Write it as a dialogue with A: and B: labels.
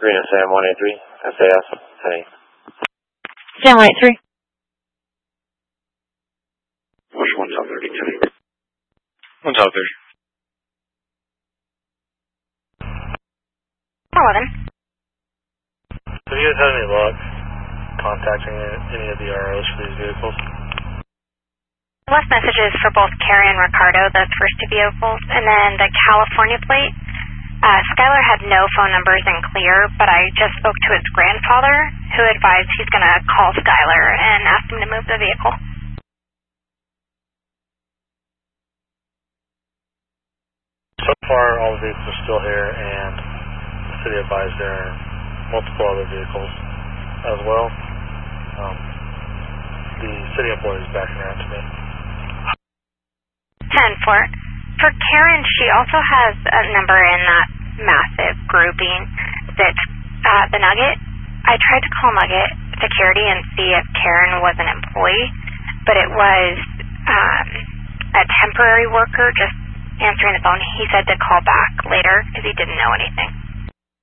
A: Reno Sam 183, SAS, heading.
B: Sam 183.
A: Push 1 South 30, heading.
C: 1 South 30.
B: 11.
D: Have you guys had any luck contacting any of the ROs for these vehicles?
B: Left messages for both Carrie and Ricardo, the first two vehicles, and then the California plate. Skylar had no phone numbers in clear, but I just spoke to his grandfather, who advised he's going to call Skylar and ask him to move the vehicle.
D: So far, all the vehicles are still here, and the city advised there are multiple other vehicles as well. The city employee is backing around to me.
B: 10-4. For Karen, she also has a number in that massive grouping that's the Nugget. I tried to call Nugget Security and see if Karen was an employee, but it was a temporary worker just answering the phone. He said to call back later because he didn't know anything.